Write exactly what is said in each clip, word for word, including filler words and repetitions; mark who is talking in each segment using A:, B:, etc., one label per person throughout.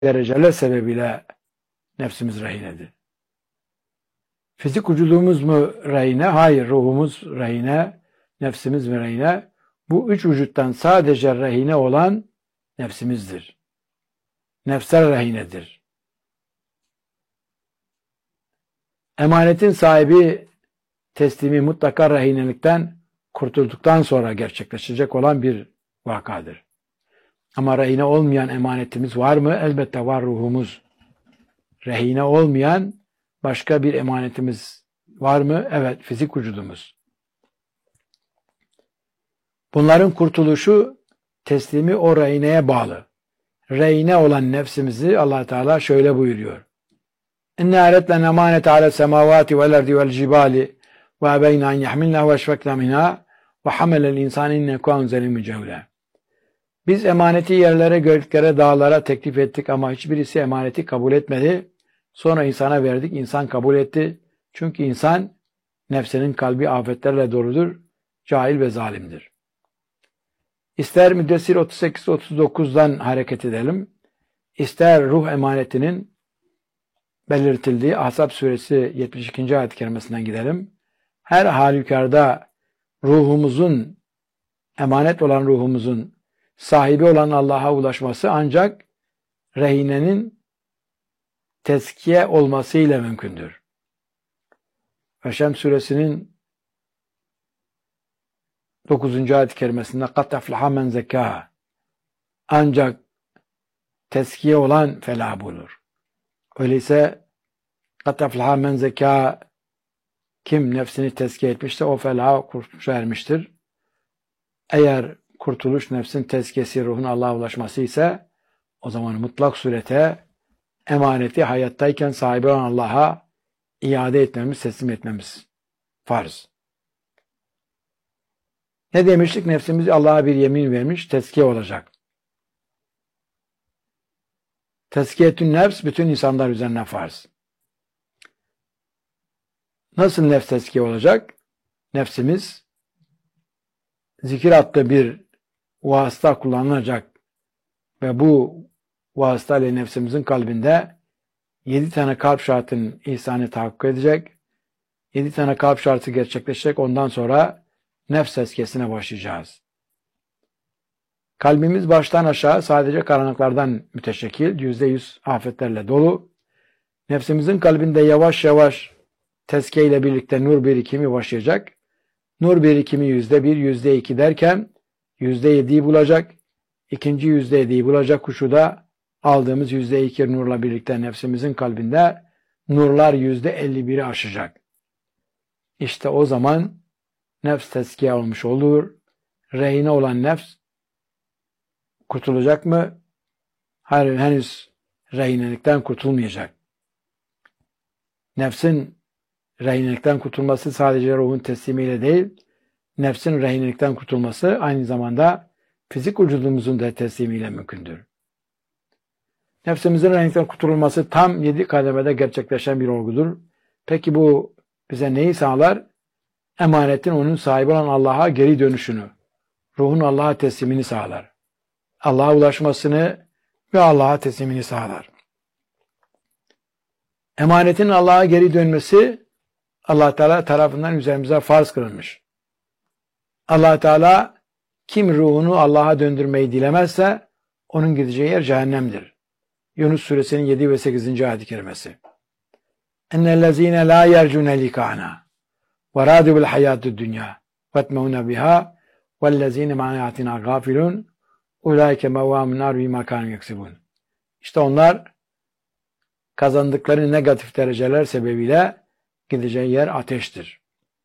A: dereceler sebebiyle nefsimiz rehinedir. Fizik vücudumuz mu rehine? Hayır, ruhumuz rehine, nefsimiz mi rehine? Bu üç vücuttan sadece rehine olan nefsimizdir. Nefsler rehinedir. Emanetin sahibi teslimi mutlaka rehinelikten kurtulduktan sonra gerçekleşecek olan bir vakadır. Ama rehine olmayan emanetimiz var mı? Elbette var, ruhumuz. Rehine olmayan başka bir emanetimiz var mı? Evet, fizik vücudumuz. Bunların kurtuluşu teslimi o rehineye bağlı. Rehine olan nefsimizi Allah Teala şöyle buyuruyor. İnne aretlen emanete ala semavati vel ardi vel cibali ve ebeyne en yahmilna ve eşfekna minha ve hamelel insan inne kuan zelimin cehule. Biz emaneti yerlere, göklere, dağlara teklif ettik ama hiçbirisi emaneti kabul etmedi. Sonra insana verdik, insan kabul etti. Çünkü insan nefsinin kalbi afetlerle doludur, cahil ve zalimdir. İster Müddessir otuz sekiz otuz dokuzdan hareket edelim, ister ruh emanetinin belirtildiği Ahzab suresi yetmiş ikinci ayet-i kerimesinden gidelim. Her halükarda ruhumuzun, emanet olan ruhumuzun sahibi olan Allah'a ulaşması ancak rehinenin tezkiye olmasıyla mümkündür. Ve Şems suresinin dokuzuncu ayet-i kerimesinde قَدْ اَفْلَحَ مَنْ زَكَّاهَا ancak tezkiye olan felah bulur. Öyleyse قَدْ اَفْلَحَ مَنْ زَكَّاهَا kim nefsini tezkiye etmişse o felaha kurtuluşa ermiştir. Eğer kurtuluş nefsin tezkiyesi, ruhun Allah'a ulaşması ise o zaman mutlak surete emaneti hayattayken sahibi olan Allah'a iade etmemiz, teslim etmemiz farz. Ne demiştik? Nefsimiz Allah'a bir yemin vermiş, tezkiye olacak. Tezkiyetün nefs bütün insanlar üzerine farz. Nasıl nefs tezkiye olacak? Nefsimiz zikir adlı bir vasıta kullanılacak ve bu vasıta ile nefsimizin kalbinde yedi tane kalp şartının ihsanı tahakkuk edecek. Yedi tane kalp şartı gerçekleşecek. Ondan sonra nefs tezkiyesine başlayacağız. Kalbimiz baştan aşağı sadece karanlıklardan müteşekkil, yüzde yüz afetlerle dolu. Nefsimizin kalbinde yavaş yavaş tezkiye ile birlikte nur birikimi başlayacak. Nur birikimi yüzde bir, yüzde iki derken yüzde yediyi bulacak. İkinci yüzde yediyi bulacak kuşuda aldığımız yüzde iki nurla birlikte nefsimizin kalbinde nurlar yüzde elli biri aşacak. İşte o zaman nefs tezkiye olmuş olur. Rehine olan nefs kurtulacak mı? Hayır, henüz rehinelikten kurtulmayacak. Nefsin rehinelikten kurtulması sadece ruhun teslimiyle değil, nefsin rehinelikten kurtulması aynı zamanda fizik vücudumuzun da teslimiyle mümkündür. Nefsimizin rehinelikten kurtulması tam yedi kademede gerçekleşen bir olgudur. Peki bu bize neyi sağlar? Emanetin onun sahibi olan Allah'a geri dönüşünü, ruhun Allah'a teslimini sağlar. Allah'a ulaşmasını ve Allah'a teslimini sağlar. Emanetin Allah'a geri dönmesi Allah Teala tarafından üzerimize farz kılınmış. Allah Teala kim ruhunu Allah'a döndürmeyi dilemezse onun gideceği yer cehennemdir. Yunus suresinin yedi ve sekizinci ayet-i kerimesi. Ennellezîne lâ yercûne likâna ve râdû bil hayâtid dünya vetmeûne bihâ vellezîne ma'ayâtinâ gâfilûn ulâike mevâmun nâr bimâ kânû yeksibûn. İşte onlar kazandıkları negatif dereceler sebebiyle gideceği yer ateştir.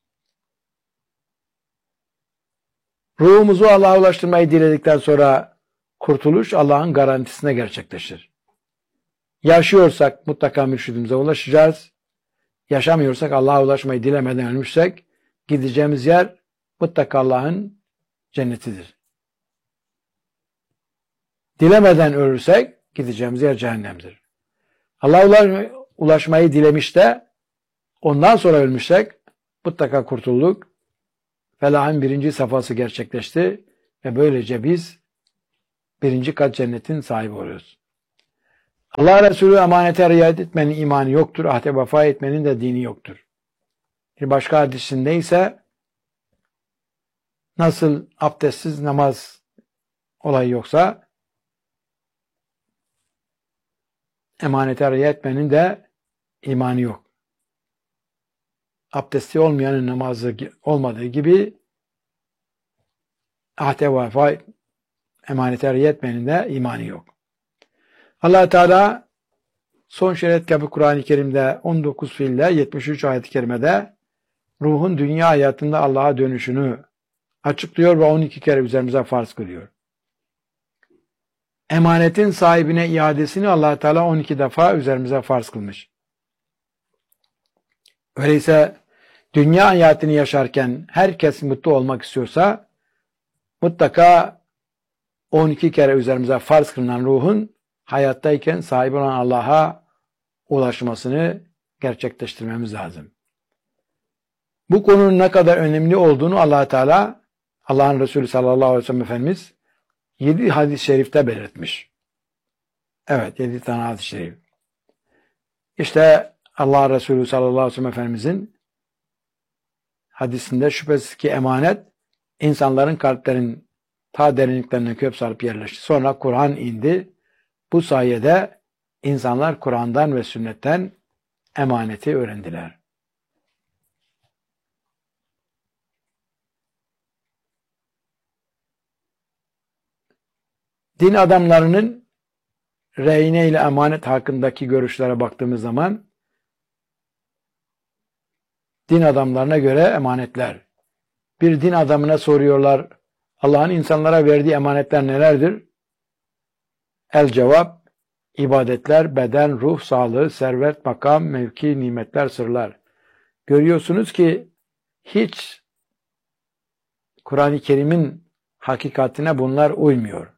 A: Ruhumuzu Allah'a ulaştırmayı diledikten sonra kurtuluş Allah'ın garantisine gerçekleşir. Yaşıyorsak mutlaka mürşidimize ulaşacağız. Yaşamıyorsak Allah'a ulaşmayı dilemeden ölmüşsek gideceğimiz yer mutlaka Allah'ın cennetidir. Dilemeden ölürsek gideceğimiz yer cehennemdir. Allah'a ulaşmayı dilemiş de ondan sonra ölmüşsek mutlaka kurtulduk. Felahın birinci safhası gerçekleşti ve böylece biz birinci kat cennetin sahibi oluyoruz. Allah Resulü emanete riayet etmenin imanı yoktur. Ahde vefa etmenin de dini yoktur. Bir başka hadisinde ise nasıl abdestsiz namaz olayı yoksa emanete riayet etmenin de imanı yok. Abdesti olmayanın namazı olmadığı gibi ahde vefa emanete riayet etmenin de imanı yok. Allah Teala son şeriat kitabı Kur'an-ı Kerim'de on dokuz fiille yetmiş üç ayet-i kerimede ruhun dünya hayatında Allah'a dönüşünü açıklıyor ve on iki kere üzerimize farz kılıyor. Emanetin sahibine iadesini Allah Teala on iki defa üzerimize farz kılmış. Öyleyse dünya hayatını yaşarken herkes mutlu olmak istiyorsa mutlaka on iki kere üzerimize farz kılınan ruhun hayattayken sahibi olan Allah'a ulaşmasını gerçekleştirmemiz lazım. Bu konunun ne kadar önemli olduğunu Allah Teala, Allah'ın Resulü sallallahu aleyhi ve sellem Efendimiz yedi hadis-i şerifte belirtmiş. Evet, yedi tane hadis-i şerif. İşte Allah Resulü sallallahu aleyhi ve sellem Efendimizin hadisinde şüphesiz ki emanet insanların kalplerin ta derinliklerine kök salıp yerleşti. Sonra Kur'an indi. Bu sayede insanlar Kur'an'dan ve sünnetten emaneti öğrendiler. Din adamlarının rehine ile emanet hakkındaki görüşlere baktığımız zaman din adamlarına göre emanetler. Bir din adamına soruyorlar, Allah'ın insanlara verdiği emanetler nelerdir? El cevap, ibadetler, beden, ruh, sağlığı, servet, makam, mevki, nimetler, sırlar. Görüyorsunuz ki hiç Kur'an-ı Kerim'in hakikatine bunlar uymuyor.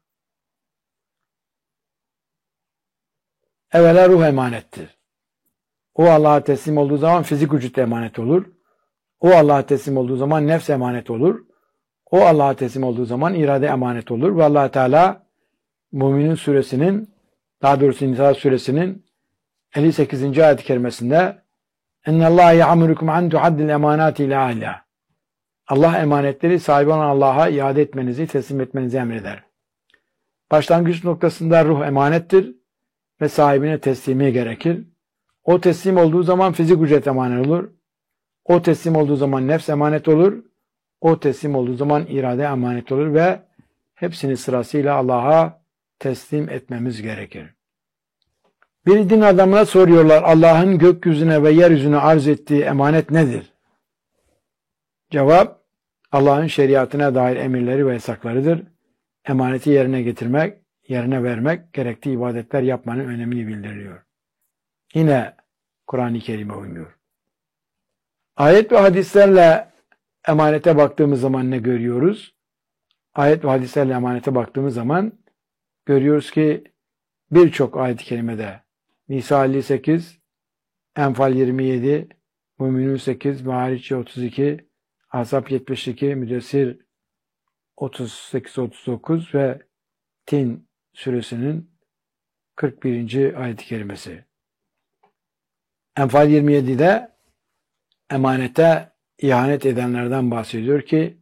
A: Evvela ruh emanettir. O Allah'a teslim olduğu zaman fizik vücut emanet olur. O Allah'a teslim olduğu zaman nefs emanet olur. O Allah'a teslim olduğu zaman irade emanet olur. Ve Allah Teala Müminun suresinin, daha doğrusu Nisa suresinin elli sekizinci ayet-i kerimesinde اِنَّ اللّٰهَ يَعْمُرُكُمْ عَنْ تُحَدِّ الْاَمَانَاتِ اِلَى عَلَّهِ Allah emanetleri sahibi olan Allah'a iade etmenizi, teslim etmenizi emreder. Başlangıç noktasında ruh emanettir ve sahibine teslimi gerekir. O teslim olduğu zaman fizik ücret emanet olur. O teslim olduğu zaman nefs emanet olur. O teslim olduğu zaman irade emanet olur ve hepsini sırasıyla Allah'a teslim etmemiz gerekir. Bir din adamına soruyorlar, Allah'ın gökyüzüne ve yeryüzüne arz ettiği emanet nedir? Cevap, Allah'ın şeriatına dair emirleri ve yasaklarıdır. Emaneti yerine getirmek, yerine vermek, gerektiği ibadetler yapmanın önemini bildiriyor. Yine Kur'an-ı Kerim'e uymuyor. Ayet ve hadislerle emanete baktığımız zaman ne görüyoruz? Ayet ve hadislerle emanete baktığımız zaman görüyoruz ki birçok ayet-i kerimede Nisa elli sekiz, Enfal yirmi yedi, Müminun sekiz, Mâriç otuz iki, Ahzab yetmiş iki, Müddessir otuz sekiz otuz dokuz ve Tin suresinin kırk birinci ayet-i kerimesi. Enfal yirmi yedi'de emanete ihanet edenlerden bahsediyor ki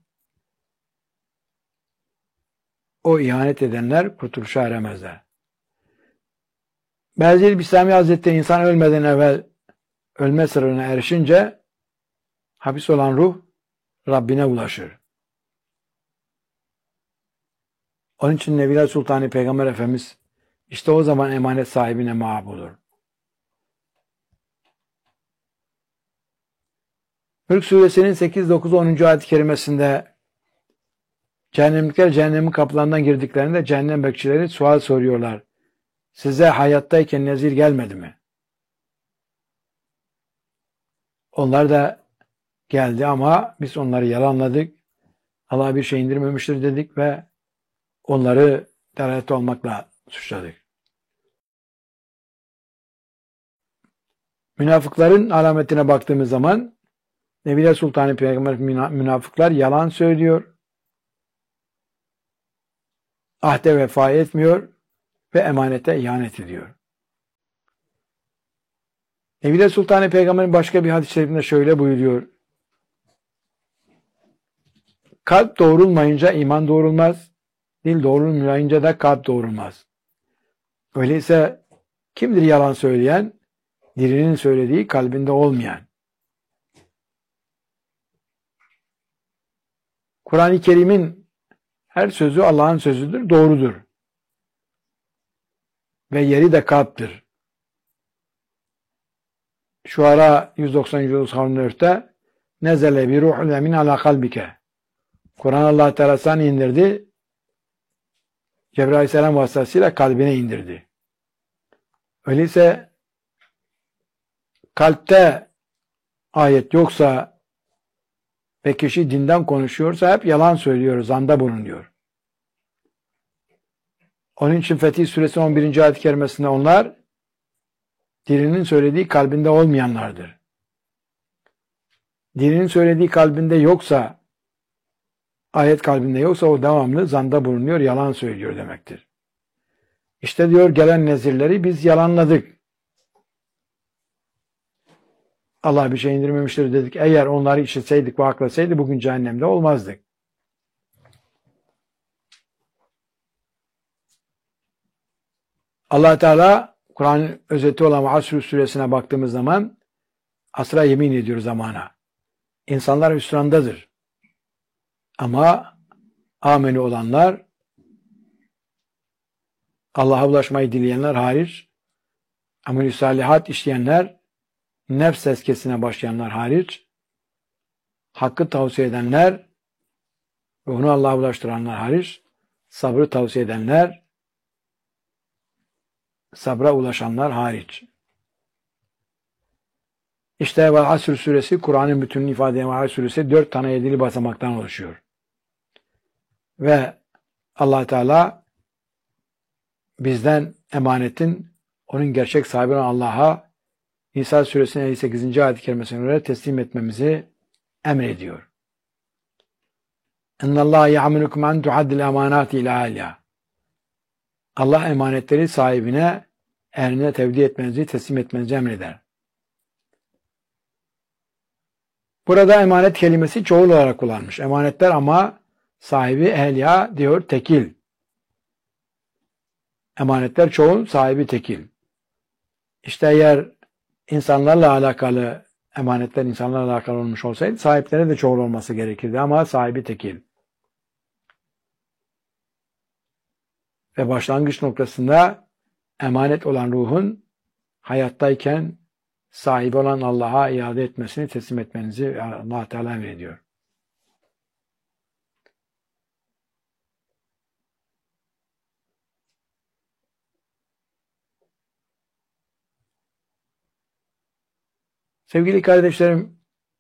A: o ihanet edenler kurtuluşa eremezler. Berzeli Bistami Hazretleri insan ölmeden evvel ölme sırrına erişince hapis olan ruh Rabbine ulaşır. Onun için Nebiler Sultanı Peygamber Efendimiz işte o zaman emanet sahibine muhab olur. Mülk Suresinin sekiz, dokuz, onuncu ayet-i kerimesinde cehennemlikler cehennemin kapılarından girdiklerinde cehennem bekçileri sual soruyorlar. Size hayattayken nezir gelmedi mi? Onlar da geldi ama biz onları yalanladık. Allah bir şey indirmemiştir dedik ve onları delalet olmakla suçladık. Münafıkların alametine baktığımız zaman Nebiler Sultanı Peygamber münafıklar yalan söylüyor, ahde vefa etmiyor ve emanete ihanet ediyor. Evliya Sultan Peygamber'in başka bir hadis-i şerifinde şöyle buyuruyor. Kalp doğrulmayınca iman doğrulmaz. Dil doğrulmayınca da kalp doğrulmaz. Öyleyse kimdir yalan söyleyen? Dilinin söylediği kalbinde olmayan. Kur'an-ı Kerim'in her sözü Allah'ın sözüdür, doğrudur. Ve yeri de kalptir. Şuara yüz doksan yüz doksan dörtte nezele bi ruhul emin ala kalbike. Kur'an Allah Teala sana indirdi. Cebrail Aleyhisselam vasıtasıyla kalbine indirdi. Öyleyse kalpte ayet yoksa ve kişi dinden konuşuyorsa hep yalan söylüyor, zanda bulunuyor. Onun için Fetih Suresi on birinci ayet-i kerimesinde onlar dilinin söylediği kalbinde olmayanlardır. Dilinin söylediği kalbinde yoksa, ayet kalbinde yoksa o devamlı zanda bulunuyor, yalan söylüyor demektir. İşte diyor gelen nezirleri biz yalanladık. Allah bir şey indirmemiştir dedik. Eğer onları işitseydik ve aklasaydı bugün cehennemde olmazdık. Allah Teala Kur'an'ın özeti olan Asr suresine baktığımız zaman asra yemin ediyor zamana. İnsanlar hüsrandadır. Ama ameli olanlar, Allah'a ulaşmayı dileyenler hariç, amel-i salihat işleyenler, nefs tezkiyesine başlayanlar hariç, hakkı tavsiye edenler ve onu Allah'a ulaştıranlar hariç, sabrı tavsiye edenler, sabra ulaşanlar hariç. İşte ve Asr suresi, Kur'an'ın bütününü ifade eden Asr suresi dört tane yedili basamaktan oluşuyor. Ve Allah Teala bizden emanetin onun gerçek sahibi olan Allah'a Nisa suresinin elli sekizinci ayet-i kerimesine göre teslim etmemizi emrediyor. اِنَّ اللّٰهَ يَعْمُلُكُمْ اَنْ تُعَدِّ الْاَمَانَاتِ اِلَى اَهْلِهَا. Allah emanetleri sahibine, ehline tevdi etmenizi, teslim etmenizi emreder. Burada emanet kelimesi çoğul olarak kullanmış. Emanetler ama sahibi ehliya diyor tekil. Emanetler çoğul, sahibi tekil. İşte eğer insanlarla alakalı, emanetler insanlarla alakalı olmuş olsaydı sahiplerine de çoğul olması gerekirdi ama sahibi tekil. Ve başlangıç noktasında emanet olan ruhun hayattayken sahibi olan Allah'a iade etmesini, teslim etmenizi Allah Teala emrediyor. Sevgili kardeşlerim,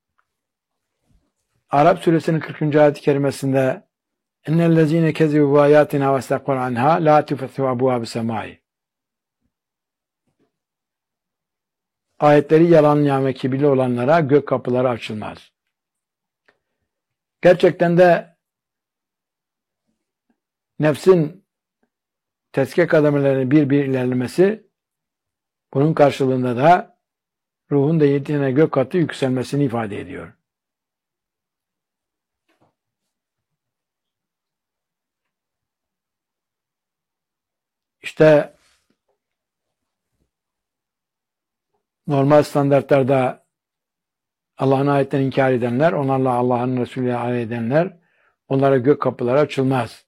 A: Arap suresinin kırkıncı ayet-i kerimesinde اِنَّ كَذِبُوا بِآيَاتِنَا وَاسْتَكْبَرُوا عَنْهَا لَا تُفَتِّحُ أَبْوَابَ السَّمَاءِ. Ayetleri yalanlayan ve kibirli olanlara gök kapıları açılmaz. Gerçekten de nefsin tezkiye kademelerini bir bir ilerlemesi, bunun karşılığında da ruhun da yedi tane gök katı yükselmesini ifade ediyor. İşte normal standartlarda Allah'ın ayetlerini inkar edenler, onlarla Allah'ın Resulü'yle alay edenler, onlara gök kapıları açılmaz.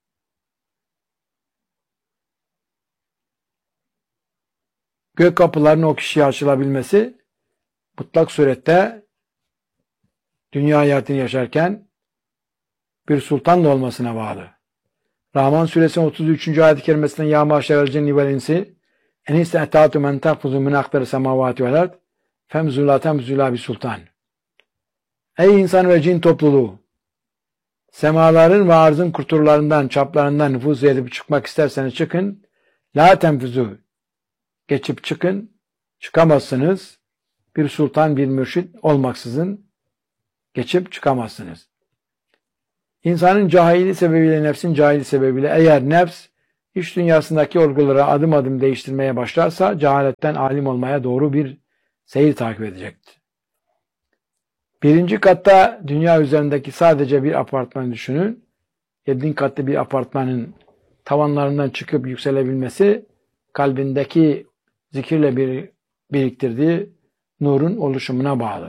A: Gök kapılarının o kişiye açılabilmesi, mutlak surette dünya hayatını yaşarken bir sultanla olmasına bağlı. Rahman suresinin otuz üçüncü ayet-i kerimesinde ya maşeral cenni vel insi en istehtatu men tahfuzu min akdari semavati vel ard femzula temzula bi sultan. Ey insan ve cin topluluğu! Semaların ve arzın kurturlarından, çaplarından nüfuz edip çıkmak isterseniz çıkın. La tenfuzu. Geçip çıkın. Çıkamazsınız. Bir sultan, bir mürşit olmaksızın geçip çıkamazsınız. İnsanın cahili sebebiyle, nefsin cahili sebebiyle eğer nefs iç dünyasındaki olguları adım adım değiştirmeye başlarsa cehaletten alim olmaya doğru bir seyir takip edecektir. Birinci katta dünya üzerindeki sadece bir apartman düşünün. Yedinci katlı bir apartmanın tavanlarından çıkıp yükselebilmesi kalbindeki zikirle bir, biriktirdiği nurun oluşumuna bağlı.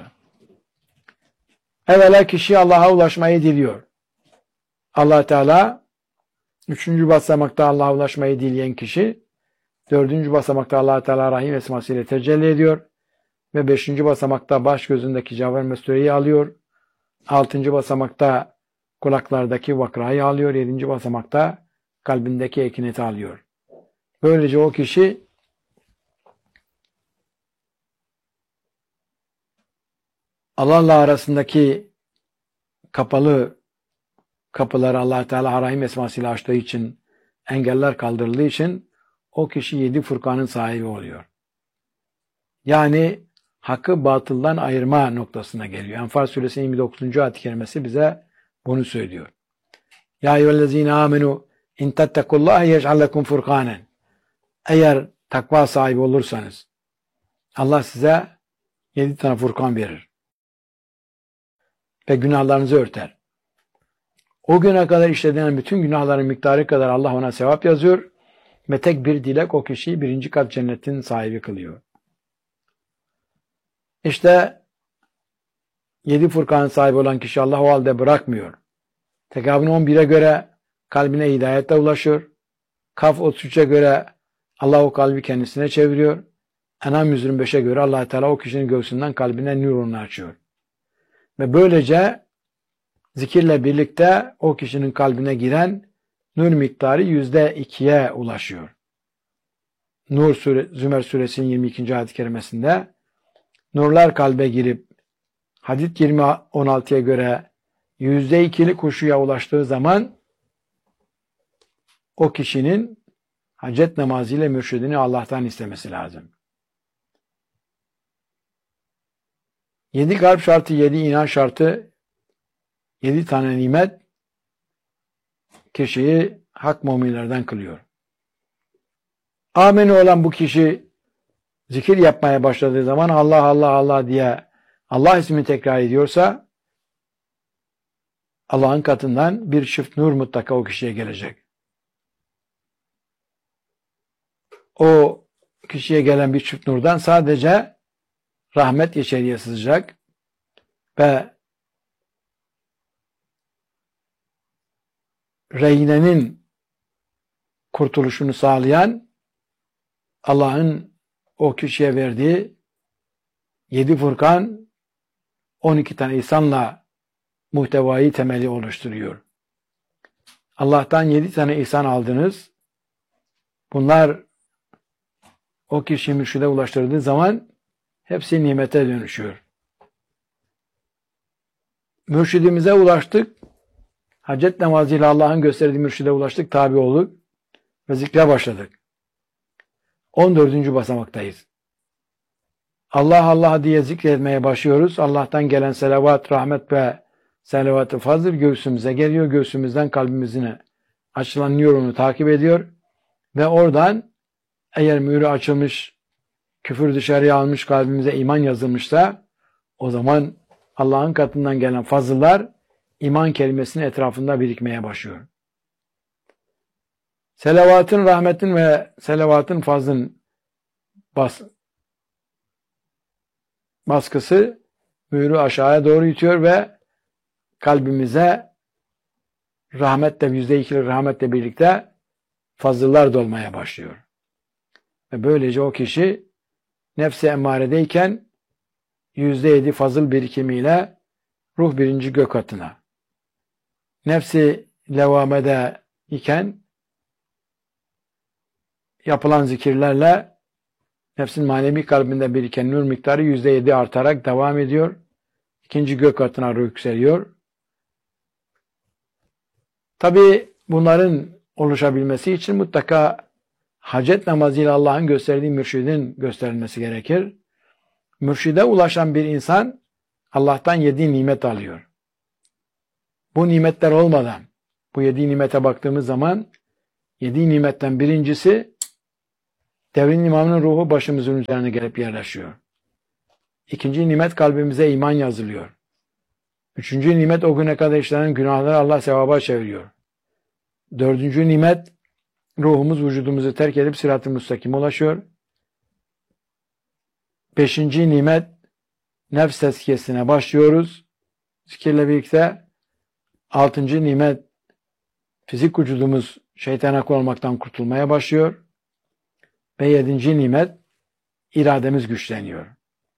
A: Evvela kişi Allah'a ulaşmayı diliyor. Allah Teala üçüncü basamakta Allah'a ulaşmayı dileyen kişi dördüncü basamakta Allah Teala Rahim esmasıyla tecelli ediyor ve beşinci basamakta baş gözündeki Cevher Mesûre'yi alıyor. Altıncı basamakta kulaklardaki vakrayı alıyor. Yedinci basamakta kalbindeki ekineti alıyor. Böylece o kişi Allah'la arasındaki kapalı kapıları Allah Teala Rahim esmasıyla açtığı için, engeller kaldırıldığı için o kişi yedi Furkan'ın sahibi oluyor. Yani hakkı batıldan ayırma noktasına geliyor. Enfal Suresinin yirmi dokuzuncu ayet-i kerimesi bize bunu söylüyor. Ya eyyühellezine amenu in tettekullaha yec'al lekum furkanen. Eğer takva sahibi olursanız Allah size yedi tane Furkan verir. Ve günahlarınızı örter. O güne kadar işlediğin bütün günahların miktarı kadar Allah ona sevap yazıyor ve tek bir dilek o kişiyi birinci kat cennetin sahibi kılıyor. İşte yedi Furkan'ın sahibi olan kişi Allah o halde bırakmıyor. Tekabün on bire göre kalbine hidayette ulaşıyor. Kaf otuz üçe göre Allah o kalbi kendisine çeviriyor. En'am yüz yirmi beşe göre Allah Teala o kişinin göğsünden kalbine nurunu açıyor. Ve böylece zikirle birlikte o kişinin kalbine giren nur miktarı yüzde ikiye ulaşıyor. Nur Sure, Zümer Suresinin yirmi ikinci ayet-i kerimesinde nurlar kalbe girip Hadid yirmi on altıya göre yüzde ikili kuşuya ulaştığı zaman o kişinin hacet namazıyla mürşidini Allah'tan istemesi lazım. Yedi kalp şartı, yedi inan şartı, yedi tane nimet kişiyi hak müminlerden kılıyor. Ameni olan bu kişi zikir yapmaya başladığı zaman Allah Allah Allah diye Allah ismini tekrar ediyorsa Allah'ın katından bir çift nur mutlaka o kişiye gelecek. O kişiye gelen bir çift nurdan sadece rahmet içeriye sızacak ve rehinenin kurtuluşunu sağlayan Allah'ın o kişiye verdiği yedi Furkan on iki tane ihsanla muhtevayı temeli oluşturuyor. Allah'tan yedi tane ihsan aldınız. Bunlar o kişiyi mürşide ulaştırdığı zaman hepsi nimete dönüşüyor. Mürşidimize ulaştık. Hacet namazıyla Allah'ın gösterdiği mürşide ulaştık, tabi olduk ve zikre başladık. on dördüncü basamaktayız. Allah Allah diye zikretmeye başlıyoruz. Allah'tan gelen selavat, rahmet ve selavat-ı fazıl göğsümüze geliyor. Göğsümüzden kalbimizine açılan nurunu takip ediyor. Ve oradan eğer mührü açılmış, küfür dışarıya almış, kalbimize iman yazılmışsa o zaman Allah'ın katından gelen fazıllar iman kelimesinin etrafında birikmeye başlıyor. Selavatın, rahmetin ve selavatın fazlın bas, baskısı mührü aşağıya doğru itiyor ve kalbimize rahmetle, yüzde ikili rahmetle birlikte fazıllar dolmaya başlıyor. Ve böylece o kişi nefs-i emmaredeyken yüzde yedi fazıl birikimiyle ruh birinci gök katına, nefsi levamede iken yapılan zikirlerle nefsin manevi kalbinde biriken nur miktarı yüzde yedi artarak devam ediyor. İkinci gök katına ruh yükseliyor. Tabi bunların oluşabilmesi için mutlaka hacet namazıyla Allah'ın gösterdiği mürşidin gösterilmesi gerekir. Mürşide ulaşan bir insan Allah'tan yedi nimet alıyor. Bu nimetler olmadan bu yedi nimete baktığımız zaman yedi nimetten birincisi devrin imamının ruhu başımızın üzerine gelip yerleşiyor. İkinci nimet kalbimize iman yazılıyor. Üçüncü nimet o güne kadar işlenen günahları Allah sevaba çeviriyor. Dördüncü nimet ruhumuz vücudumuzu terk edip sırat-ı müstakime ulaşıyor. Beşinci nimet nefs tezkiyesine başlıyoruz. Zikirle birlikte. Altıncı nimet fizik vücudumuz şeytan aklı olmaktan kurtulmaya başlıyor. Ve yedinci nimet irademiz güçleniyor.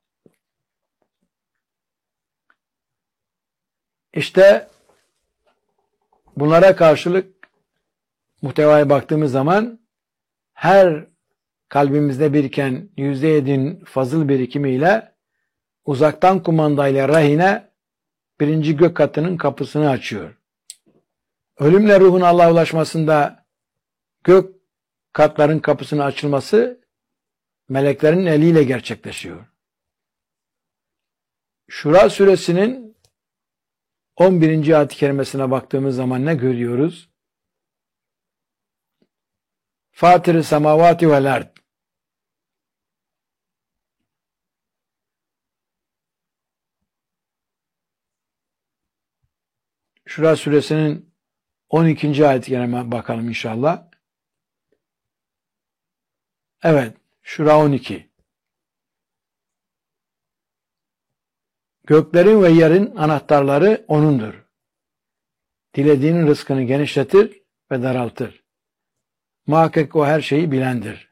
A: İşte bunlara karşılık muhtevaya baktığımız zaman her kalbimizde biriken yüzde yedinin fazıl birikimiyle uzaktan kumandayla rahine birinci gök katının kapısını açıyor. Ölümle ruhun Allah'a ulaşmasında gök katların kapısının açılması meleklerin eliyle gerçekleşiyor. Şura suresinin on birinci ayet-i kerimesine baktığımız zaman ne görüyoruz? Fatır-ı semavati vel ard. Şura suresinin on ikinci ayet-i kerimesine bakalım inşallah. Evet, Şura on iki. Göklerin ve yerin anahtarları O'nundur. Dilediğinin rızkını genişletir ve daraltır. Muhakkak O her şeyi bilendir.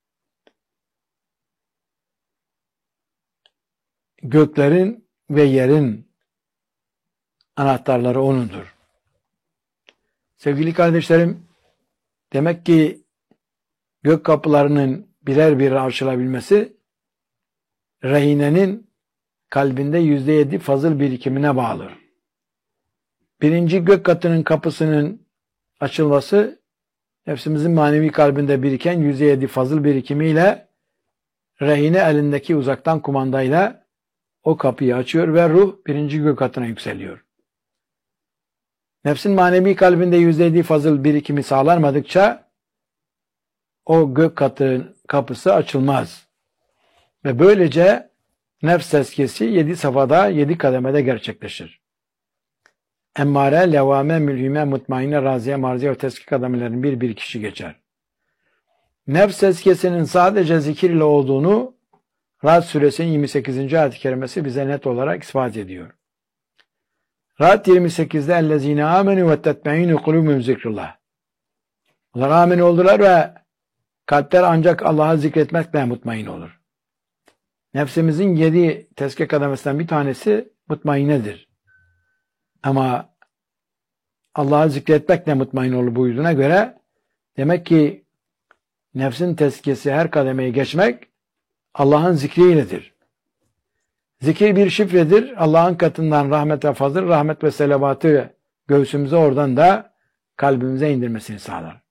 A: Göklerin ve yerin anahtarları O'nundur. Sevgili kardeşlerim, demek ki gök kapılarının birer birer açılabilmesi rehinenin kalbinde yüzde yedi fazıl birikimine bağlı. Birinci gök katının kapısının açılması nefsimizin manevi kalbinde biriken yüzde yedi fazıl birikimiyle rehine elindeki uzaktan kumandayla o kapıyı açıyor ve ruh birinci gök katına yükseliyor. Nefsin manevi kalbinde yüzde yedi fazıl birikimi sağlanmadıkça o gök katının kapısı açılmaz. Ve böylece nefs tezkiyesi yedi safhada, yedi kademede gerçekleşir. Emmare, levame, mülhime, mutmainne, raziye, marziye ve tezki kademelerin bir bir kişi geçer. Nefs tezkiyesinin sadece zikir ile olduğunu Ra'd suresinin yirmi sekizinci ayet-i kerimesi bize net olarak ispat ediyor. Ra'd yirmi sekizde ellezine amenu ve tetme'inu kulubum zikrullah. Onlar amin oldular ve kalpler ancak Allah'ı zikretmekle mutmain olur. Nefsimizin yedi tezkiye kademesinden bir tanesi mutmainedir. Ama Allah'ı zikretmekle mutmain olur buyurduğuna göre demek ki nefsin tezkiyesi her kademeyi geçmek Allah'ın zikriyledir. Zikir bir şifredir. Allah'ın katından rahmet ve fazıl, rahmet ve selavatı göğsümüze oradan da kalbimize indirmesini sağlar.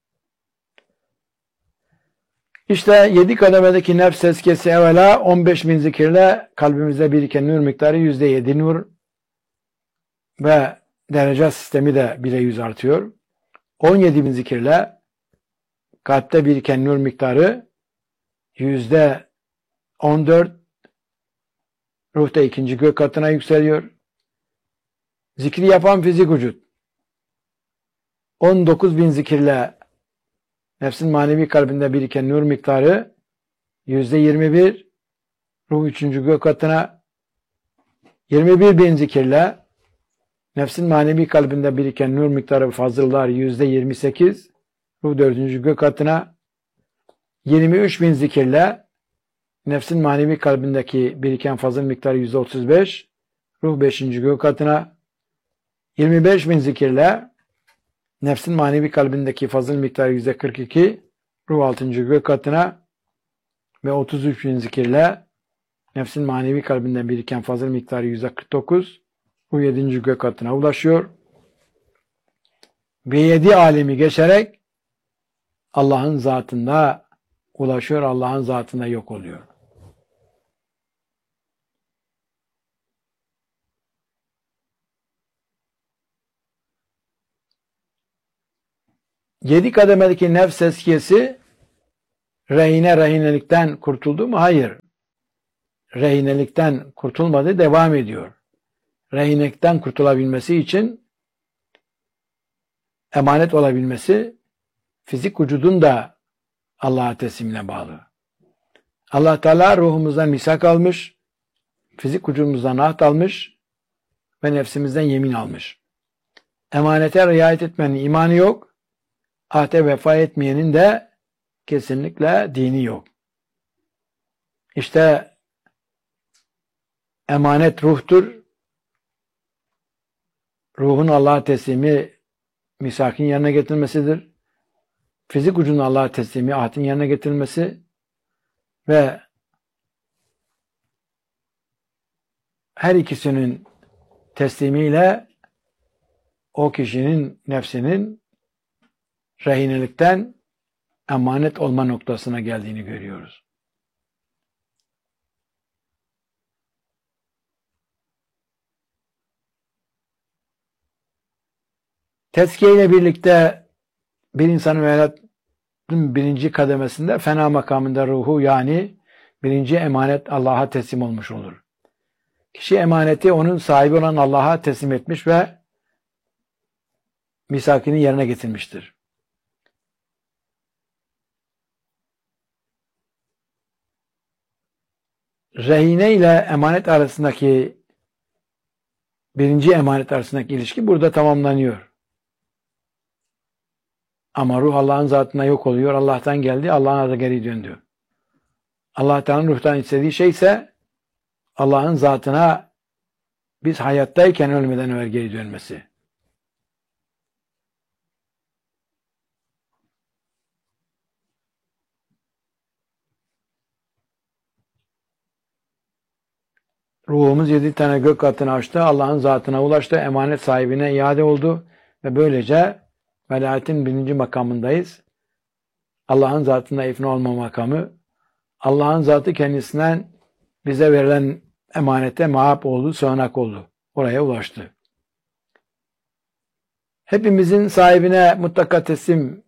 A: İşte yedi kademedeki nefs tezkiyesi evvela on beş bin zikirle kalbimizde biriken nur miktarı yüzde yedi nur ve derece sistemi de bire yüz artıyor. on yedi bin zikirle kalpte biriken nur miktarı yüzde on dört, ruhta ikinci gök katına yükseliyor. Zikri yapan fizik vücut on dokuz bin zikirle nefsin manevi kalbinde biriken nur miktarı yüzde yirmi bir, ruh üçüncü gök katına. Yirmi bir bin zikirle nefsin manevi kalbinde biriken nur miktarı ve fazıllar yüzde yirmi sekiz, ruh dördüncü gök katına. Yirmi üç bin zikirle nefsin manevi kalbindeki biriken fazıl miktarı yüzde otuz beş, ruh beşinci gök katına. Yirmi beş bin zikirle nefsin manevi kalbindeki fazıl miktarı yüzde kırk iki, ruh altıncı gök katına. Ve otuz üç bin zikirle nefsin manevi kalbinden biriken fazıl miktarı yüzde kırk dokuz, ruh yedinci gök katına ulaşıyor. Ve yedi alemi geçerek Allah'ın zatında ulaşıyor, Allah'ın zatında yok oluyor. Yedi kademedeki nefs tezkiyesi rehine rehinelikten kurtuldu mu? Hayır. rehinelikten kurtulmadı, devam ediyor. Rehinekten kurtulabilmesi için emanet olabilmesi fizik vücudun da Allah'a teslimine bağlı. Allah Teala ruhumuzdan misak almış, fizik vücudumuzdan ahd almış ve nefsimizden yemin almış. Emanete riayet etmenin imanı yok, ahde vefa etmeyenin de kesinlikle dini yok. İşte emanet ruhtur. Ruhun Allah'a teslimi misakın yerine getirilmesidir. Fizik vücudun Allah'a teslimi ahdin yerine getirilmesi ve her ikisinin teslimiyle o kişinin nefsinin rehinelikten emanet olma noktasına geldiğini görüyoruz. Tezkiye ile birlikte bir insanın hayatın birinci kademesinde fena makamında ruhu yani birinci emanet Allah'a teslim olmuş olur. Kişi emaneti onun sahibi olan Allah'a teslim etmiş ve misakini yerine getirmiştir. Rehine ile emanet arasındaki birinci emanet arasındaki ilişki burada tamamlanıyor. Ama ruh Allah'ın zatına yok oluyor. Allah'tan geldi, Allah'a da geri döndü. Allah-u ruhtan istediği şey ise Allah'ın zatına biz hayattayken ölmeden evvel geri dönmesi. Ruhumuz yedi tane gök katını açtı, Allah'ın zatına ulaştı, emanet sahibine iade oldu ve böylece velayetin birinci makamındayız. Allah'ın zatında ifna olma makamı, Allah'ın zatı kendisinden bize verilen emanete mahap oldu, sığınak oldu. Oraya ulaştı. Hepimizin sahibine mutlaka teslim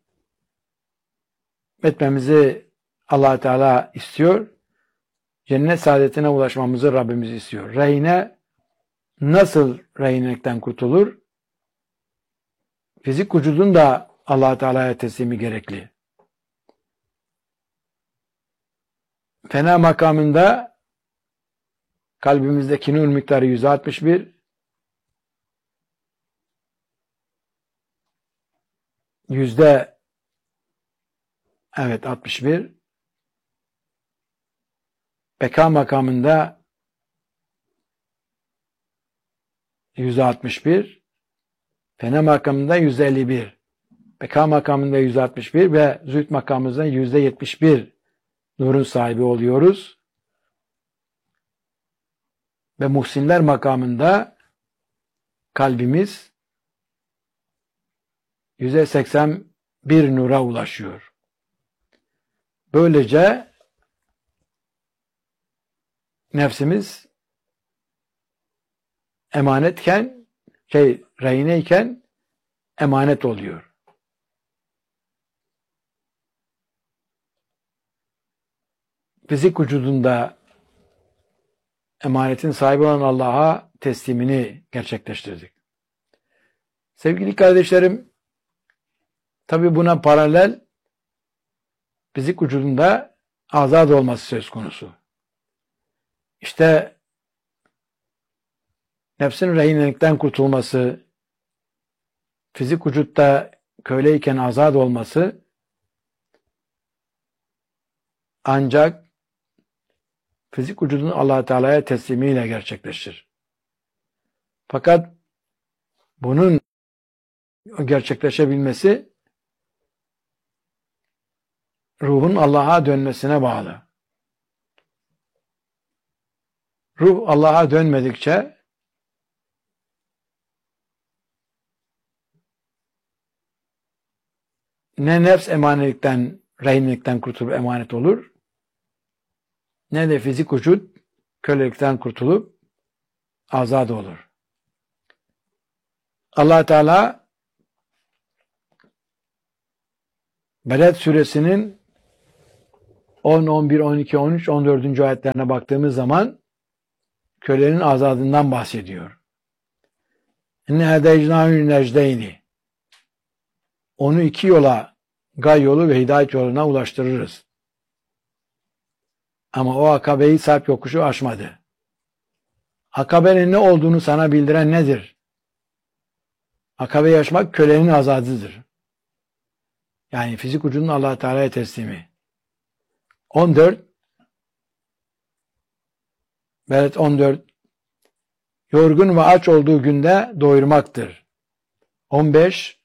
A: etmemizi Allah Teala istiyor. Cennet saadetine ulaşmamızı Rabbimiz istiyor. Rehine nasıl rehinekten kurtulur? Fizik vücudun da Allah Teala'ya teslimi gerekli. Fena makamında kalbimizdeki nur miktarı yüz altmış bir, yüzde evet altmış bir, beka makamında yüzde altmış bir, fena makamında yüzde elli bir, beka makamında yüzde altmış bir ve zühd makamında yüzde yetmiş bir nurun sahibi oluyoruz. Ve muhsinler makamında kalbimiz yüzde seksen bir nura ulaşıyor. Böylece nefsimiz emanetken, şey, rehineyken emanet oluyor. Fizik vücudunda emanetin sahibi olan Allah'a teslimini gerçekleştirdik. Sevgili kardeşlerim, tabi buna paralel fizik vücudunda azad olması söz konusu. İşte nefsin rehinelikten kurtulması, fizik vücutta köleyken azad olması ancak fizik vücudun Allah Teala'ya teslimiyle gerçekleşir. Fakat bunun gerçekleşebilmesi ruhun Allah'a dönmesine bağlı. Ruh Allah'a dönmedikçe ne nefs emanelikten, rehinlikten kurtulup emanet olur, ne de fizik vücut kölelikten kurtulup azad olur. Allah Teala Beled suresinin on, on bir, on iki, on üç, on dördüncü ayetlerine baktığımız zaman kölenin azadından bahsediyor. İnne hedeycnâhü necdeyni. Onu iki yola, gay yolu ve hidayet yoluna ulaştırırız. Ama o akabeyi Sarp yokuşu aşmadı. Akabenin ne olduğunu sana bildiren nedir? Akabeyi aşmak kölenin azadıdır. Yani fizik ucunun Allah Teala'ya teslimi. on dört Belet on dört yorgun ve aç olduğu günde doyurmaktır. on beş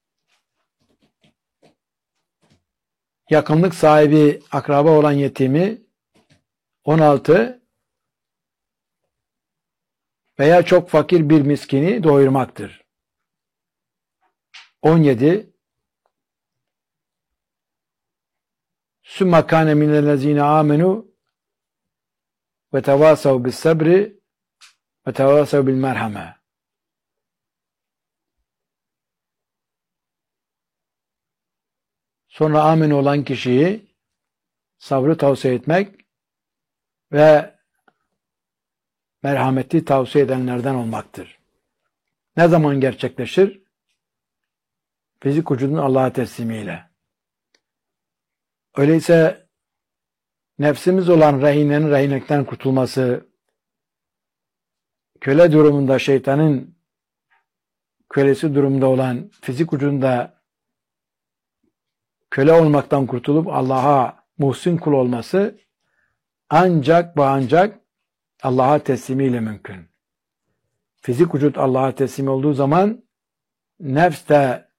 A: yakınlık sahibi akraba olan yetimi. on altı veya çok fakir bir miskini doyurmaktır. on yedi Sümme kâne minellezîne âmenû ve tevâsav bis sabri ve tevâsav bil merhame. Sonra amin olan kişiyi sabrı tavsiye etmek ve merhameti tavsiye edenlerden olmaktır. Ne zaman gerçekleşir? Fizik vücudun Allah'a teslimiyle. Öyleyse nefsimiz olan rehinenin rehinekten kurtulması, köle durumunda şeytanın kölesi durumda olan fizik vücudunda köle olmaktan kurtulup Allah'a muhsin kul olması ancak ve ancak Allah'a teslimiyle mümkün. Fizik vücut Allah'a teslim olduğu zaman nefs de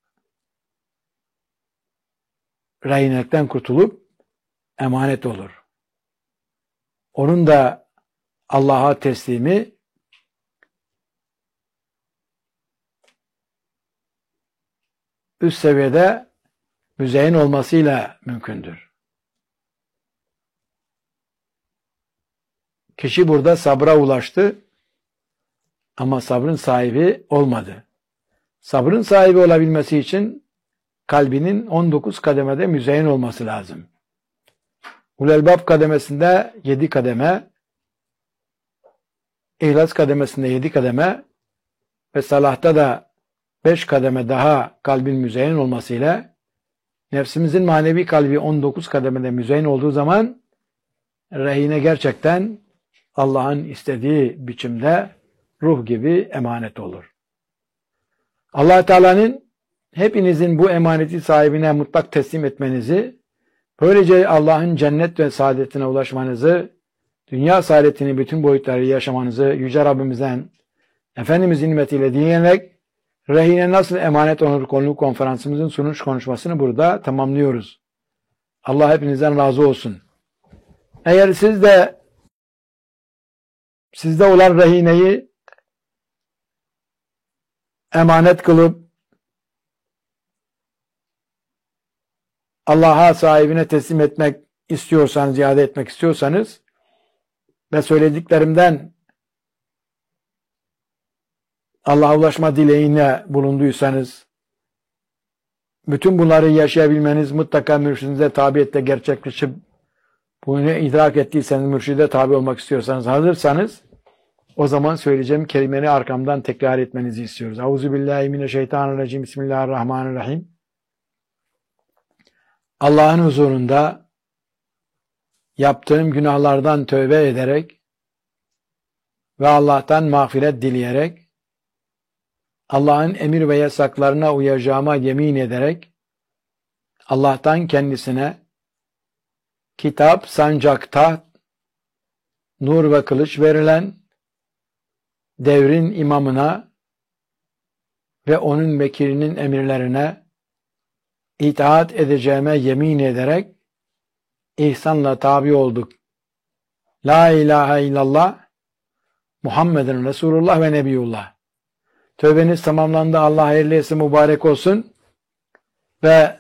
A: rehinekten kurtulup emanet olur. Onun da Allah'a teslimi üst seviyede müzeyyen olmasıyla mümkündür. Kişi burada sabra ulaştı ama sabrın sahibi olmadı. Sabrın sahibi olabilmesi için kalbinin on dokuz kademede müzeyyen olması lazım. Ulelbab kademesinde yedi kademe, İhlas kademesinde yedi kademe ve salahta da beş kademe daha kalbin müzeyyen olmasıyla nefsimizin manevi kalbi on dokuz kademede müzeyyen olduğu zaman rehine gerçekten Allah'ın istediği biçimde ruh gibi emanet olur. Allah Teala'nın hepinizin bu emaneti sahibine mutlak teslim etmenizi, böylece Allah'ın cennet ve saadetine ulaşmanızı, dünya saadetini bütün boyutları yaşamanızı Yüce Rabbimizden Efendimizin nimetiyle dinleyerek rehine nasıl emanet olur konulu konferansımızın sunuş konuşmasını burada tamamlıyoruz. Allah hepinizden razı olsun. Eğer siz de sizde olan rehineyi emanet kılıp Allah'a sahibine teslim etmek istiyorsanız, iade etmek istiyorsanız ve söylediklerimden Allah'a ulaşma dileğine bulunduysanız, bütün bunları yaşayabilmeniz mutlaka mürşidinize tabiyetle gerçekleşip bunu idrak ettiyseniz, mürşide tabi olmak istiyorsanız, hazırsanız o zaman söyleyeceğim kelimeni arkamdan tekrar etmenizi istiyoruz. Euzubillahimineşşeytanirracim. Bismillahirrahmanirrahim. Allah'ın huzurunda yaptığım günahlardan tövbe ederek ve Allah'tan mağfiret dileyerek, Allah'ın emir ve yasaklarına uyacağıma yemin ederek, Allah'tan kendisine kitap, sancak, taht, nur ve kılıç verilen devrin imamına ve onun vekilinin emirlerine itaat edeceğime yemin ederek ihsanla tabi olduk. La ilahe illallah Muhammedun Resulullah ve Nebiyullah. Tövbeniz tamamlandı. Allah hayırlı etsin, mübarek olsun. Ve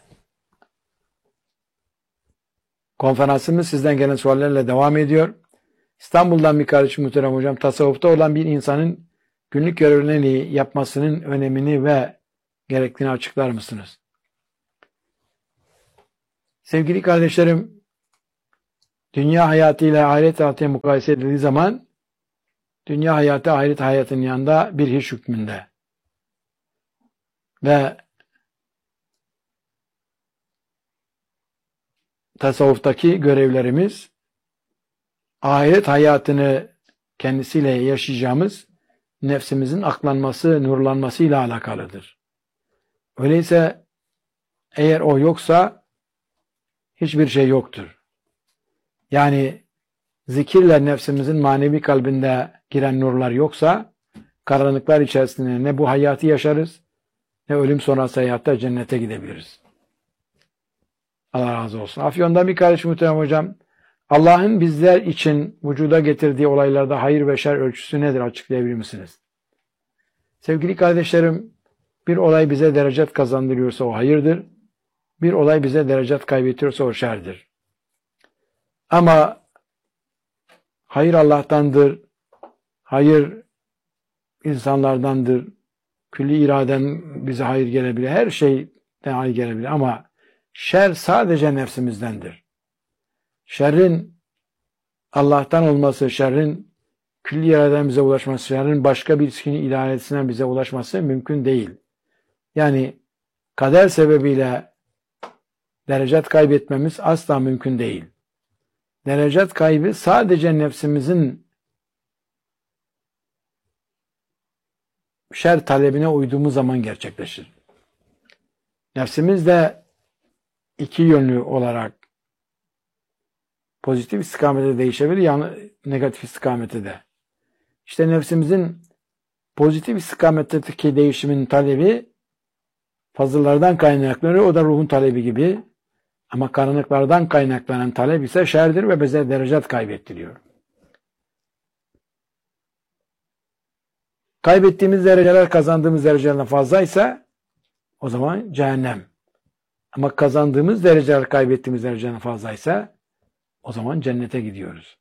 A: konferansımız sizden gelen suallerle devam ediyor. İstanbul'dan bir kardeşim muhterem hocam, tasavvufta olan bir insanın günlük görevlerini yapmasının önemini ve gerektiğini açıklar mısınız? Sevgili kardeşlerim, dünya hayatıyla ahiret hayatıyla mukayese edildiği zaman dünya hayatı ahiret hayatının yanında bir hiç hükmünde. Ve tasavvuftaki görevlerimiz ahiret hayatını kendisiyle yaşayacağımız nefsimizin aklanması, nurlanmasıyla alakalıdır. Öyleyse eğer o yoksa hiçbir şey yoktur. Yani zikirle nefsimizin manevi kalbinde giren nurlar yoksa karanlıklar içerisinde ne bu hayatı yaşarız ne ölüm sonrası hayatta cennete gidebiliriz. Allah razı olsun. Afyon'dan bir kardeş muhterem hocam, Allah'ın bizler için vücuda getirdiği olaylarda hayır ve şer ölçüsü nedir açıklayabilir misiniz? Sevgili kardeşlerim, bir olay bize derecet kazandırıyorsa o hayırdır. Bir olay bize derecet kaybettiriyorsa o şerdir. Ama hayır Allah'tandır, hayır insanlardandır, külli iraden bize hayır gelebilir, her şeyden hayır gelebilir ama şer sadece nefsimizdendir. Şerrin Allah'tan olması, şerrin külli iraden bize ulaşması, şerrin başka birisinin iradesinden bize ulaşması mümkün değil. Yani kader sebebiyle derecet kaybetmemiz asla mümkün değil. Derecet kaybı sadece nefsimizin şer talebine uyduğumuz zaman gerçekleşir. Nefsimiz de iki yönlü olarak pozitif istikamete değişebilir, yani negatif istikamete de. İşte nefsimizin pozitif istikametteki değişimin talebi fazıllardan kaynaklanıyor, o da ruhun talebi gibi. Ama karanlıklardan kaynaklanan talep ise şerdir ve bize derecet kaybettiriyor. Kaybettiğimiz dereceler kazandığımız derecelerden fazlaysa o zaman cehennem. Ama kazandığımız dereceler kaybettiğimiz derecelerden fazlaysa o zaman cennete gidiyoruz.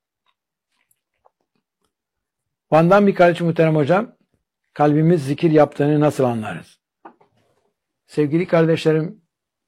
A: Van'dan bir kardeşim muhterem hocam, kalbimiz zikir yaptığını nasıl anlarız? Sevgili kardeşlerim,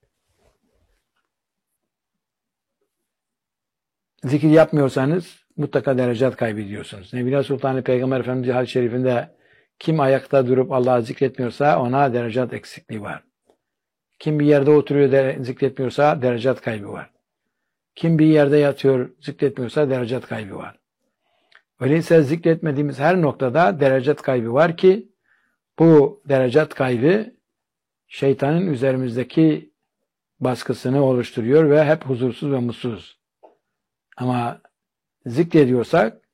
A: zikir yapmıyorsanız mutlaka derecet kaybediyorsunuz. Nebila Sultanı Peygamber Efendimiz hadis-i şerifinde kim ayakta durup Allah'ı zikretmiyorsa ona derecet eksikliği var. Kim bir yerde oturuyor de, zikretmiyorsa derecet kaybı var. Kim bir yerde yatıyor zikretmiyorsa derecet kaybı var. Öyleyse zikretmediğimiz her noktada derecet kaybı var ki bu derecet kaybı şeytanın üzerimizdeki baskısını oluşturuyor ve hep huzursuz ve mutsuz. Ama zikrediyorsak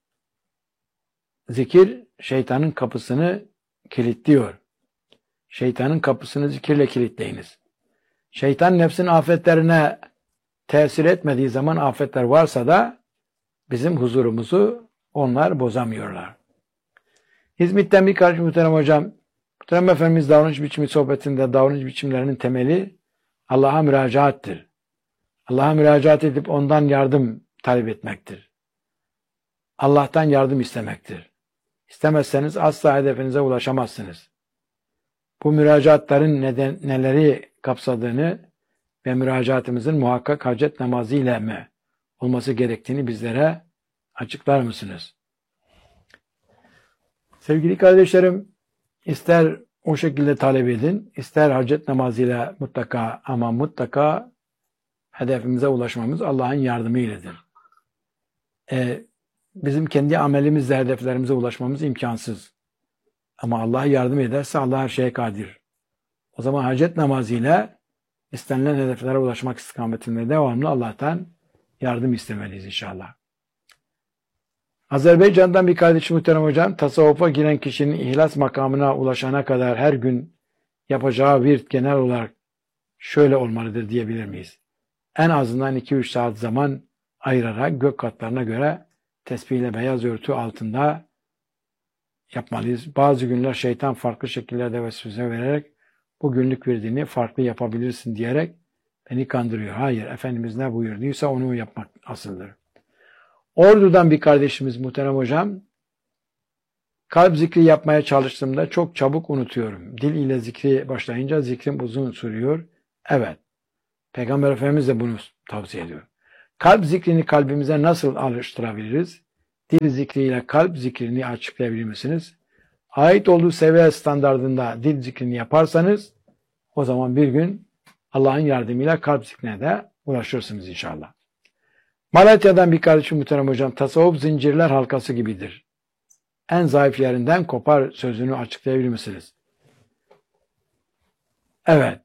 A: zikir şeytanın kapısını kilitliyor. Şeytanın kapısını zikirle kilitleyiniz. Şeytan nefsin afetlerine tesir etmediği zaman afetler varsa da bizim huzurumuzu onlar bozamıyorlar. Hizmetten bir kardeşim muhterem hocam, muhterem Efendimiz davranış biçimi sohbetinde davranış biçimlerinin temeli Allah'a müracaattır. Allah'a müracaat edip ondan yardım talep etmektir. Allah'tan yardım istemektir. İstemezseniz asla hedefinize ulaşamazsınız. Bu müracaatların neden, neleri kapsadığını ve müracaatımızın muhakkak hacet namazı ile mi olması gerektiğini bizlere açıklar mısınız? Sevgili kardeşlerim, ister o şekilde talep edin, ister hacet namazıyla mutlaka ama mutlaka hedefimize ulaşmamız Allah'ın yardımı iledir. Ee, bizim kendi amelimizle hedeflerimize ulaşmamız imkansız. Ama Allah yardım ederse Allah her şeye kadir. O zaman hacet namazıyla istenilen hedeflere ulaşmak istikametinde devamlı Allah'tan yardım istemeliyiz inşallah. Azerbaycan'dan bir kardeşim muhterem hocam, tasavvufa giren kişinin ihlas makamına ulaşana kadar her gün yapacağı virt genel olarak şöyle olmalıdır diyebilir miyiz? En azından iki üç saat zaman ayırarak gök katlarına göre tesbihle beyaz örtü altında yapmalıyız. Bazı günler şeytan farklı şekillerde vesvese vererek bu günlük virdini farklı yapabilirsin diyerek beni kandırıyor. Hayır, Efendimiz ne buyurduysa onu yapmak asıldır. Ordu'dan bir kardeşimiz muhterem hocam, kalp zikri yapmaya çalıştığımda çok çabuk unutuyorum. Dil ile zikri başlayınca zikrim uzun sürüyor. Evet, Peygamber Efendimiz de bunu tavsiye ediyor. Kalp zikrini kalbimize nasıl alıştırabiliriz? Dil zikriyle kalp zikrini açıklayabilir misiniz? Ait olduğu seviye standardında dil zikrini yaparsanız o zaman bir gün Allah'ın yardımıyla kalp zikrine de ulaşırsınız inşallah. Malatya'dan bir kardeşim muhterem hocam, tasavvuf zincirler halkası gibidir. En zayıf yerinden kopar sözünü açıklayabilir misiniz? Evet.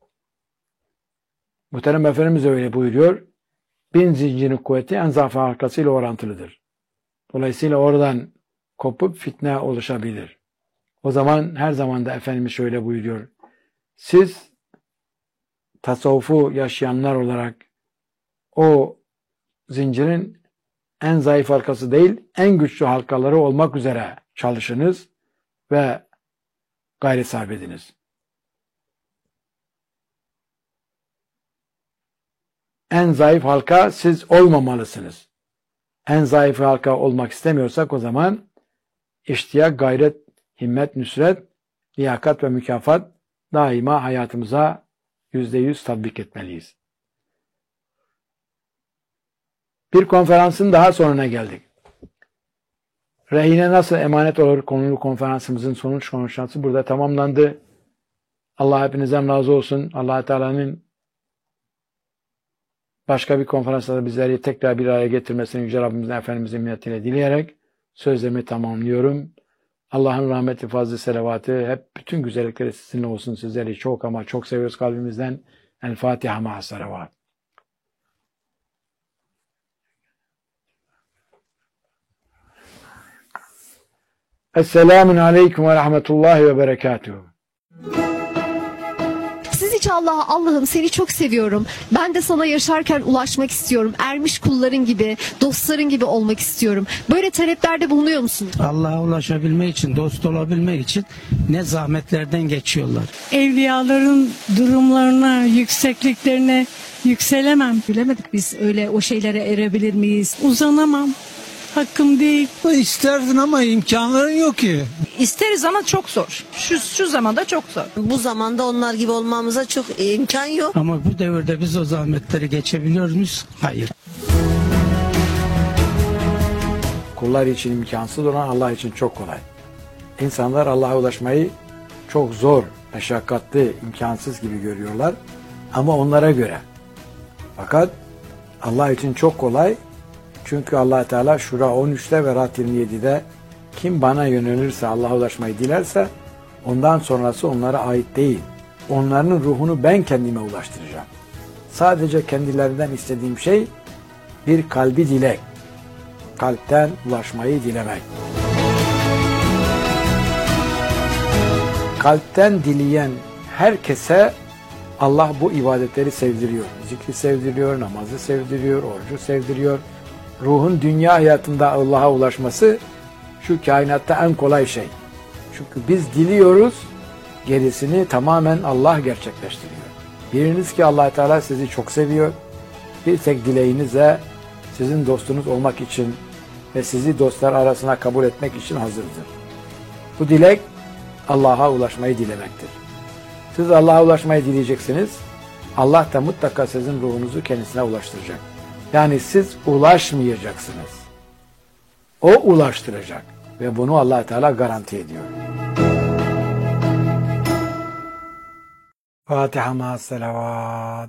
A: Muhterem Efendimiz öyle buyuruyor. Bin zincirin kuvveti en zayıf halkasıyla orantılıdır. Dolayısıyla oradan kopup fitne oluşabilir. O zaman her zaman da Efendimiz şöyle buyuruyor. Siz tasavvufu yaşayanlar olarak o zincirin en zayıf halkası değil, en güçlü halkaları olmak üzere çalışınız ve gayret sarf ediniz. En zayıf halka siz olmamalısınız. En zayıf halka olmak istemiyorsak o zaman iştiyak, gayret, himmet, nüsret, liyakat ve mükafat daima hayatımıza yüzde yüz tatbik etmeliyiz. Bir konferansın daha sonuna geldik. Rehine nasıl emanet olur konulu konferansımızın sonuç konuşması burada tamamlandı. Allah hepinizden razı olsun. Allah Teala'nın başka bir konferansda bizleri tekrar bir araya getirmesini Yüce Rabbimizden Efendimizin minnetiyle dileyerek sözlerimi tamamlıyorum. Allah'ın rahmeti, fazlı selavatı, hep bütün güzellikleri sizinle olsun. Sizleri çok ama çok seviyoruz kalbimizden. El Fatiha ma'a salavat. Esselamun aleyküm ve rahmetullahi ve berekatuhu.
B: Siz hiç Allah'a, Allah'ım seni çok seviyorum. Ben de sana yaşarken ulaşmak istiyorum. Ermiş kulların gibi, dostların gibi olmak istiyorum. Böyle taleplerde bulunuyor musun?
C: Allah'a ulaşabilmek için, dost olabilmek için ne zahmetlerden geçiyorlar.
D: Evliyaların durumlarına, yüksekliklerine yükselemem.
B: Bilemedik biz öyle o şeylere erebilir miyiz?
D: Uzanamam. Hakkım değil.
C: İsterdin ama imkanların yok ki.
E: İsteriz ama çok zor. Şu, şu zamanda çok zor.
F: Bu zamanda onlar gibi olmamıza çok imkan yok.
C: Ama bu devirde biz o zahmetleri geçebiliyor muyuz? Hayır.
A: Kullar için imkansız olan Allah için çok kolay. İnsanlar Allah'a ulaşmayı çok zor, meşakkatli, imkansız gibi görüyorlar. Ama onlara göre. Fakat Allah için çok kolay. Çünkü Allah Teala Şura on üçte ve Ra'd yirmi yedide kim bana yönelirse, Allah'a ulaşmayı dilerse ondan sonrası onlara ait değil. Onların ruhunu ben kendime ulaştıracağım. Sadece kendilerinden istediğim şey bir kalbi dilek. Kalpten ulaşmayı dilemek. Kalpten dileyen herkese Allah bu ibadetleri sevdiriyor. Zikri sevdiriyor, namazı sevdiriyor, orucu sevdiriyor. Ruhun dünya hayatında Allah'a ulaşması şu kainatta en kolay şey. Çünkü biz diliyoruz, gerisini tamamen Allah gerçekleştiriyor. Biriniz ki Allah Teala sizi çok seviyor. Bir tek dileğinizle sizin dostunuz olmak için ve sizi dostlar arasına kabul etmek için hazırdır. Bu dilek Allah'a ulaşmayı dilemektir. Siz Allah'a ulaşmayı dileyeceksiniz. Allah da mutlaka sizin ruhunuzu kendisine ulaştıracak. Yani siz ulaşmayacaksınız. O ulaştıracak. Ve bunu Allah Teala garanti ediyor. Fatiha ma'as salavat.